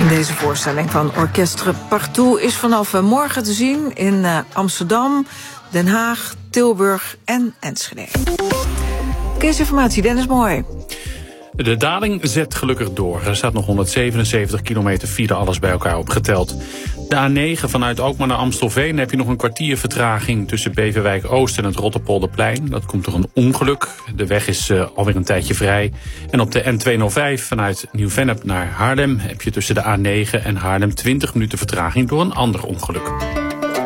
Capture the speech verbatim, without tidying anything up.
Deze voorstelling van Orchestre Partout is vanaf morgen te zien in Amsterdam, Den Haag, Tilburg en Enschede. Verkeersinformatie, Dennis Mooi. De daling zet gelukkig door. Er staat nog honderdzevenenzeventig kilometer file, alles bij elkaar opgeteld. De A negen vanuit Alkmaar naar Amstelveen heb je nog een kwartier vertraging tussen Beverwijk Oost en het Rotterpolderplein. Dat komt door een ongeluk. De weg is uh, alweer een tijdje vrij. En op de N tweehonderdvijf vanuit Nieuw-Vennep naar Haarlem heb je tussen de A negen en Haarlem twintig minuten vertraging door een ander ongeluk.